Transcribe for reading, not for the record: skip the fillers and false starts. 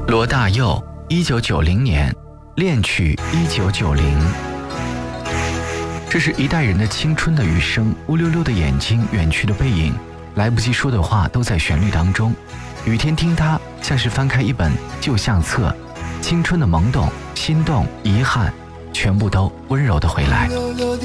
罗大佑1990年，恋曲1990。这是一代人的青春的余生，乌溜溜的眼睛，远去的背影，来不及说的话都在旋律当中。雨天听它，像是翻开一本旧相册，青春的懵懂、心动、遗憾，全部都温柔的回来。